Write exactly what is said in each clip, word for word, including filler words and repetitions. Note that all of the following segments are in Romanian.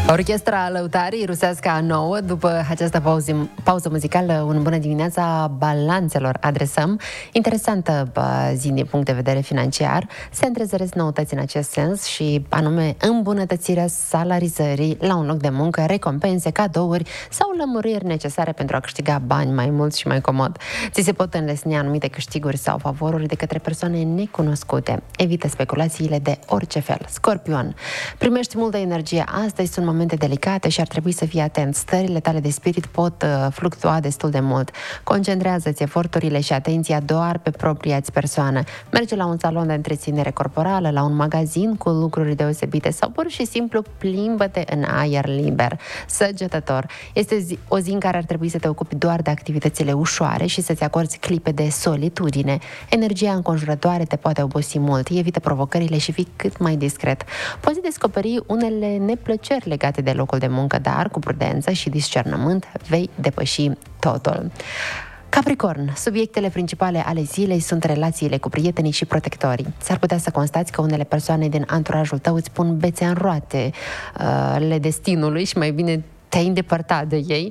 Orchestra Lăutarii rusească a nouă. După această pauză, pauză muzicală, un bună dimineața balanțelor adresăm. Interesantă zi din punct de vedere financiar. Se întrezăresc noutăți în acest sens și anume îmbunătățirea salarizării la un loc de muncă, recompense, cadouri sau lămuriri necesare pentru a câștiga bani mai mulți și mai comod. Ți se pot înlesni anumite câștiguri sau favoruri de către persoane necunoscute. Evită speculațiile de orice fel. Scorpion, primești multă energie astăzi, sunt momente delicate și ar trebui să fii atent. Stările tale de spirit pot uh, fluctua destul de mult. Concentrează-ți eforturile și atenția doar pe propria-ți persoană. Merge la un salon de întreținere corporală, la un magazin cu lucruri deosebite sau pur și simplu plimbă-te în aer liber. Săgetător, este zi, o zi în care ar trebui să te ocupi doar de activitățile ușoare și să-ți acorzi clipe de solitudine. Energia înconjurătoare te poate obosi mult. Evită provocările și fii cât mai discret. Poți descoperi unele neplăceri legate de locul de muncă, dar cu prudență și discernământ vei depăși totul. Capricorn, subiectele principale ale zilei sunt relațiile cu prietenii și protectorii. S-ar putea să constați că unele persoane din anturajul tău îți pun bețe în roate uh, le destinului și mai bine te-ai îndepărtat de ei.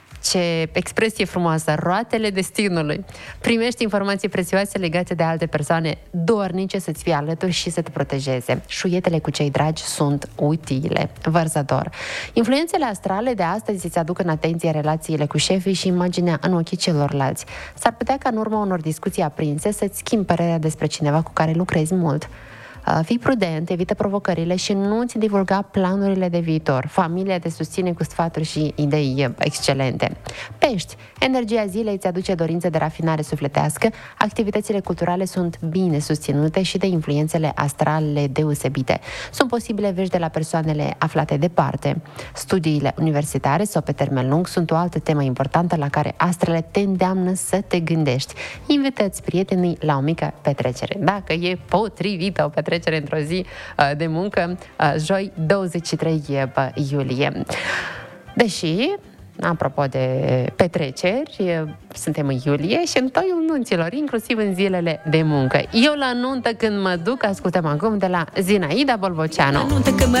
Ce expresie frumoasă, roatele destinului. Primești informații prețioase legate de alte persoane dornice să-ți fie alături și să te protejeze. Șuietele cu cei dragi sunt utile. Vărsător, influențele astrale de astăzi îți aduc în atenție relațiile cu șefii și imaginea în ochii celorlalți. S-ar putea ca în urma unor discuții aprinse să-ți schimbi părerea despre cineva cu care lucrezi mult. Fii prudent, evită provocările și nu-ți divulga planurile de viitor. Familia te susține cu sfaturi și idei excelente. Pești, energia zilei îți aduce dorință de rafinare sufletească, activitățile culturale sunt bine susținute și de influențele astrale deosebite. Sunt posibile vești de la persoanele aflate departe. Studiile universitare sau pe termen lung sunt o altă temă importantă la care astrele te îndeamnă să te gândești. Invitați prietenii la o mică petrecere. Dacă e potrivită o petrecere într-o zi de muncă, joi douăzeci și trei iulie. Deși, apropo de petreceri, suntem în iulie și în toiul nunților, inclusiv în zilele de muncă. Eu la nuntă când mă duc, ascultăm acum de la Zinaida Bolboceanu.